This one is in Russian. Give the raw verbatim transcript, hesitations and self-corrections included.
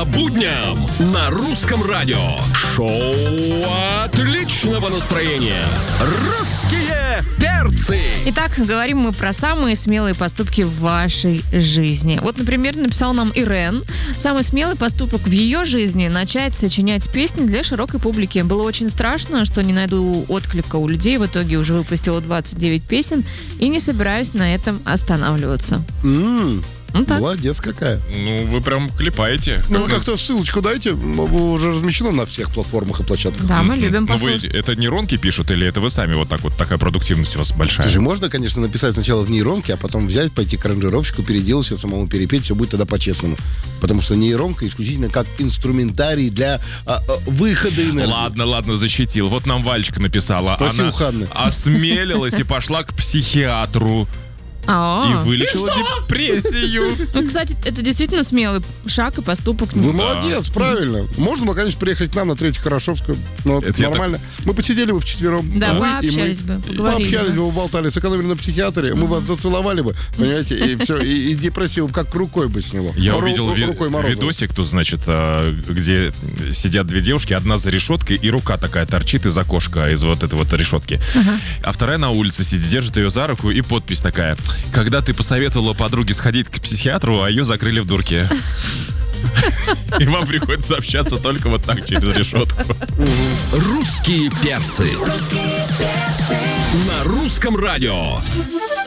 По будням на русском радио. Шоу отличного настроения. Русские перцы. Итак, говорим мы про самые смелые поступки в вашей жизни. Вот, например, написал нам Ирен. Самый смелый поступок в ее жизни — начать сочинять песни для широкой публики. Было очень страшно, что не найду отклика у людей. В итоге уже выпустила двадцать девять песен и не собираюсь на этом останавливаться. М-м. Ну, так. Молодец какая. Ну, вы прям клепаете. Ну, Как как-то ссылочку дайте. Уже размещено на всех платформах и площадках. Да, мы любим Ну, вы, послушать. это нейронки пишут или это вы сами вот так вот, такая продуктивность у вас большая? Слушай, можно, конечно, написать сначала в нейронке, а потом взять, пойти к аранжировщику, переделать все, самому перепеть, все будет тогда по-честному. Потому что нейронка исключительно как инструментарий для а, а, выхода энергии. Ладно, ладно, защитил. Вот нам Вальчика написала. Спроси Она у Ханны. осмелилась и пошла к психиатру. А, И вылечила депрессию. Ну, кстати, это действительно смелый шаг и поступок. Вы молодец, правильно. Можно было, конечно, приехать к нам на Третью Хорошевскую. Но вот Это я нормально. Мы посидели бы вчетвером. Да, Вы вы и мы. общались бы, поговорили Пообщались бы. бы, уболтали, сэкономили на психиатре. Мы вас зацеловали бы, понимаете, и все. И, и депрессию как рукой бы сняло. Я Ру- увидел ру- ви- рукой Морозова. видосик, тут, значит, а, где сидят две девушки, одна за решеткой, и рука такая торчит из окошка, из вот этой вот решетки. А вторая на улице сидит, держит ее за руку, и подпись такая: когда ты посоветовала подруге сходить к психиатру, а ее закрыли в дурке. И вам приходится общаться только вот так, через решетку. Русские перцы. На русском радио.